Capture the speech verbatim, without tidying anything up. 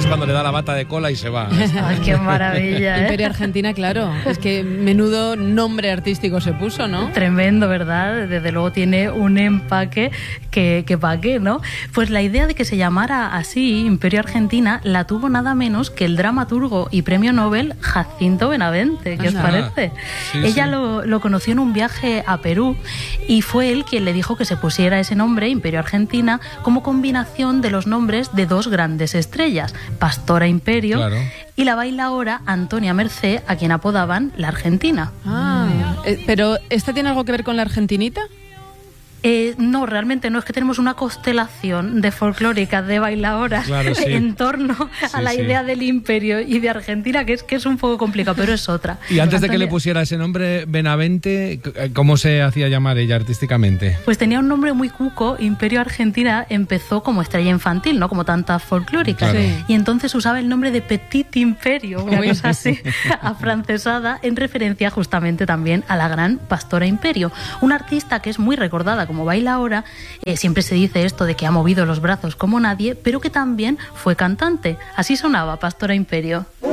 es cuando le da la bata de cola y se va. Ay, qué maravilla, ¿eh? Imperio Argentina, claro. Es que menudo nombre artístico se puso, ¿no? Tremendo, ¿verdad? Desde luego tiene un empaque que, que pa' qué, ¿no? Pues la idea de que se llamara así, Imperio Argentina, la tuvo nada menos que el dramaturgo y premio Nobel Jacinto Benavente. ¿Qué os parece? Sí, Ella sí. Lo, lo conoció en un viaje a Perú y fue él quien le dijo que se pusiera ese nombre, Imperio Argentina, como combinación de los nombres de dos grandes estrellas, Pastora Imperio, Claro, y la bailaora Antonia Mercé, a quien apodaban la Argentina. Ah, eh, pero ¿esta tiene algo que ver con la argentinita? Eh, no, realmente no, es que tenemos una constelación de folclórica de bailadoras Claro, sí. en torno Sí, a la sí. idea del imperio y de Argentina, que es que es un poco complicado, pero es otra. Y antes de que le Antonia- pusiera ese nombre, Benavente, ¿cómo se hacía llamar ella artísticamente? Pues tenía un nombre muy cuco. Imperio Argentina empezó como estrella infantil, ¿no? Como tantas folclóricas. Claro. Sí. Y entonces usaba el nombre de Petit Imperio, una Uy. cosa así, afrancesada, en referencia justamente también a la gran Pastora Imperio. Una artista que es muy recordada como bailaora, eh, siempre se dice esto de que ha movido los brazos como nadie, pero que también fue cantante. Así sonaba Pastora Imperio.